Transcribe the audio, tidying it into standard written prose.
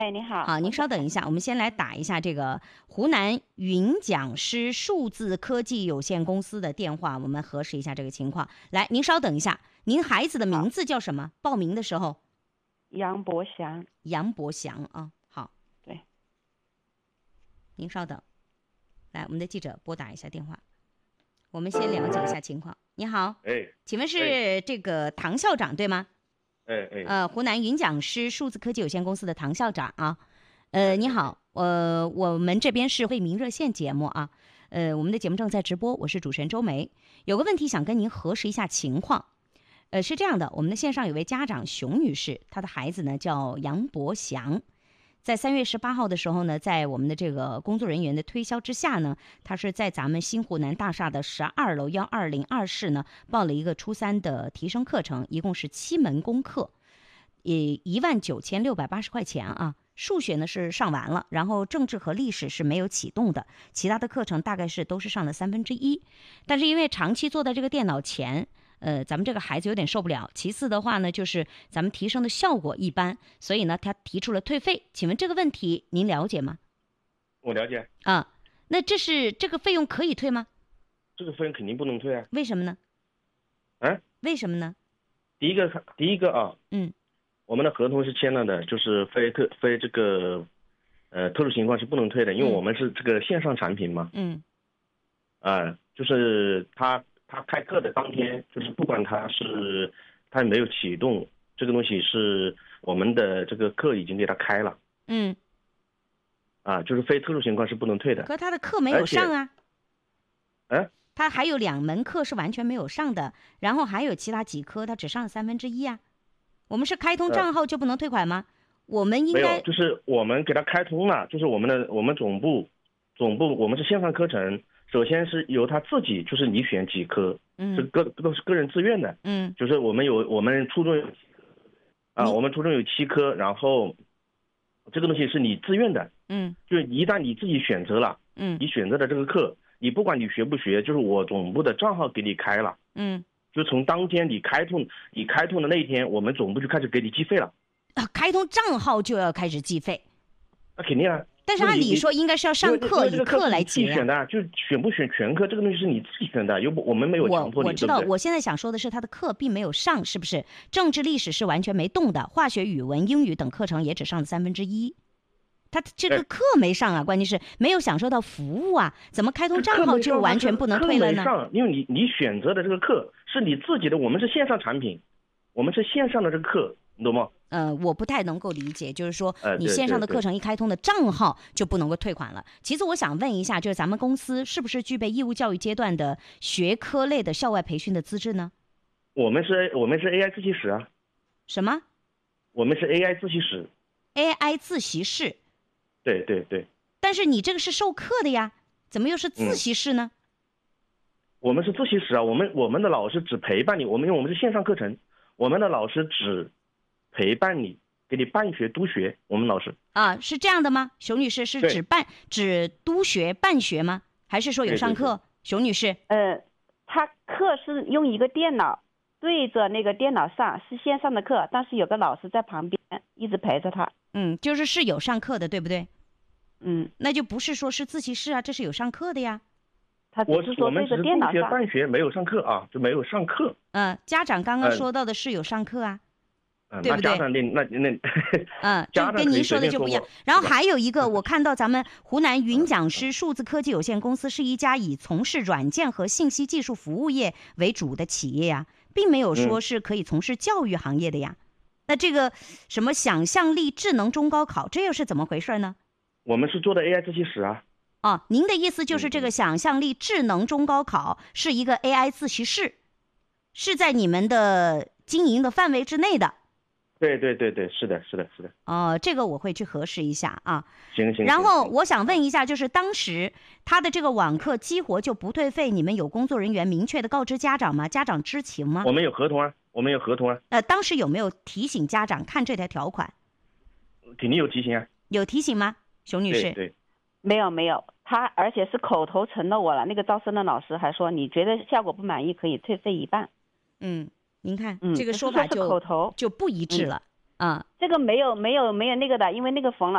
哎，你好。 好，您稍等一下，我们先来打一下这个湖南云讲师数字科技有限公司的电话，我们核实一下这个情况。来，您稍等一下，您孩子的名字叫什么？报名的时候， 杨博祥。 杨博祥啊。好， 对， 您稍等。来，我们的记者拨打一下电话，我们先了解一下情况。你好，请问是这个唐校长对吗？湖南云讲师数字科技有限公司的唐校长啊。你好，我们这边是惠民热线节目啊。我们的节目正在直播，我是主持人周梅。有个问题想跟您核实一下情况。是这样的，我们的线上有位家长熊女士，她的孩子呢叫杨博祥。在3月18号的时候呢，在我们的这个工作人员的推销之下呢，他是在咱们新湖南大厦的12楼120-2室呢报了一个初3的提升课程，一共是7门功课，19680块钱啊。数学呢是上完了，然后政治和历史是没有启动的，其他的课程大概都是上了1/3。但是因为长期坐在这个电脑前，咱们这个孩子有点受不了。其次的话呢，就是咱们提升的效果一般，所以呢，他提出了退费。请问这个问题您了解吗？ 我了解啊。那这个费用可以退吗？ 这个费用肯定不能退啊。 为什么呢？为什么呢？第一个啊，我们的合同是签了的，就是非这个特殊情况是不能退的，因为我们是这个线上产品嘛。就是他开课的当天，就是不管他没有启动这个东西，是我们的这个课已经给他开了。就是非特殊情况是不能退的。 可他的课没有上啊。他还有2门课是完全没有上的，然后还有其他几科他只上了1/3啊。我们是开通账号就不能退款吗？我们应该没有，就是我们给他开通了，就是我们总部我们是线上课程，首先是由他自己，就是你选几科，都是个人自愿的。就是我们初中有我们初中有7科，然后这个东西是你自愿的。就是一旦你自己选择了，你选择的这个课，你不管你学不学，就是我总部的账号给你开了。就从当天你开通的那一天，我们总部就开始给你计费了。 开通账号就要开始计费？ 那肯定啊。 但是按理说应该是要上课以课来结啊。 选的，就选不选全课这个东西是你自己选的，我们没有强迫你。 我知道， 对不对？ 我现在想说的是他的课并没有上，是不是？政治历史是完全没动的，化学、语文、英语等课程也只上了1/3。他这个课没上啊，关键是没有享受到服务啊，怎么开通账号就完全不能退了呢？ 课没上，因为你选择的这个课是你自己的，我们是线上产品，我们是线上的这个课，你懂吗？ 我不太能够理解，就是说你线上的课程一开通的账号就不能够退款了。其次我想问一下，就是咱们公司是不是具备义务教育阶段的学科类的校外培训的资质呢？ 我们是 AI 自习室啊。 什么？ 我们是 AI 自习室。 AI 自习室。 对对对。 但是你这个是授课的呀，怎么又是自习室呢？ 我们是自习室啊，我们的老师只陪伴你，因为我们是线上课程，我们的老师只陪伴你，给你办学督学。我们老师是这样的吗？熊女士是只督学办学吗？还是说有上课？熊女士， 他课是用一个电脑对着那个电脑上，是线上的课，但是有个老师在旁边一直陪着他。 就是有上课的，对不对？那就不是说是自习室啊，这是有上课的呀。 他只是说对着电脑上。 我们只是办学没有上课啊，就没有上课。 家长刚刚说到的是有上课啊。对不对？ 那家长就跟您说的就不一样。然后还有一个，我看到咱们湖南云讲师数字科技有限公司是一家以从事软件和信息技术服务业为主的企业呀，并没有说是可以从事教育行业的呀。那这个什么想象力智能中高考，这又是怎么回事呢？ 我们是做的 AI 自习室啊。 您的意思就是这个想象力智能中高考是一个 AI 自习室，是在你们的经营的范围之内的。 对对对对，是的。 这个我会去核实一下啊。 行。 然后我想问一下，就是当时他的这个网课激活就不退费，你们有工作人员明确的告知家长吗？家长知情吗？ 我们有合同啊。 当时有没有提醒家长看这条条款？ 肯定有提醒啊。 有提醒吗，熊女士？ 对。 没有，他而且是口头承诺我了。那个招生的老师还说，你觉得效果不满意可以退费1半。 您看，这个说法就不一致了。 啊， 这个没有那个的，因为那个缝了。